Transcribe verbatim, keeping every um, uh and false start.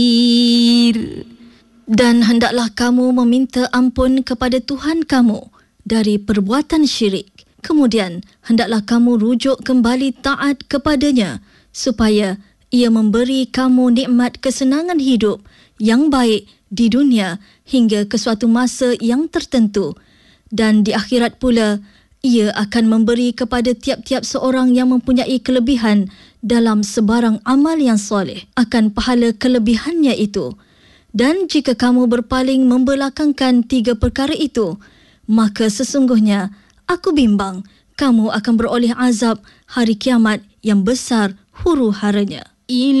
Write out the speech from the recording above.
Dan hendaklah kamu meminta ampun kepada Tuhan kamu dari perbuatan syirik. Kemudian hendaklah kamu rujuk kembali taat kepadanya supaya ia memberi kamu nikmat kesenangan hidup yang baik di dunia hingga ke suatu masa yang tertentu. Dan di akhirat pula, ia akan memberi kepada tiap-tiap seorang yang mempunyai kelebihan dalam sebarang amal yang soleh akan pahala kelebihannya itu. Dan jika kamu berpaling membelakangkan tiga perkara itu, maka sesungguhnya aku bimbang kamu akan beroleh azab hari kiamat yang besar huru-haranya.